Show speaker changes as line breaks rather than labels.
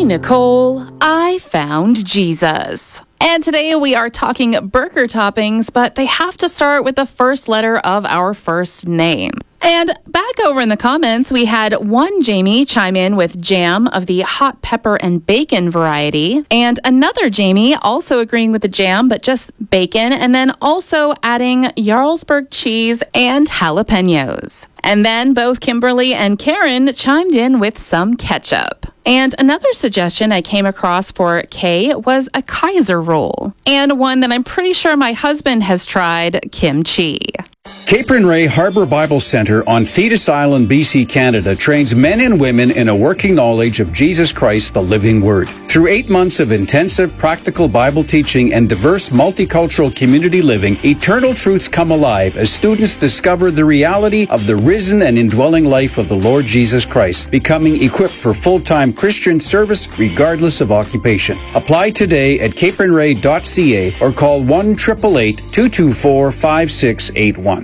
Nicole, I found Jesus. And today we are talking burger toppings, but they have to start with the first letter of our first name. And back over in the comments, we had one Jamie chime in with jam of the hot pepper and bacon variety, and another Jamie also agreeing with the jam, but just bacon, and then also adding Jarlsberg cheese and jalapenos. And then both Kimberly and Karen chimed in with some ketchup. And another suggestion I came across for Kay was a Kaiser roll, and one that I'm pretty sure my husband has tried, kimchi.
Cape and Ray Harbor Bible Center on Thetis Island, BC, Canada, trains men and women in a working knowledge of Jesus Christ, the living Word. Through 8 months of intensive practical Bible teaching and diverse multicultural community living, eternal truths come alive as students discover the reality of the risen and indwelling life of the Lord Jesus Christ, becoming equipped for full-time Christian service regardless of occupation. Apply today at capeandray.ca or call 1-888-224-5681.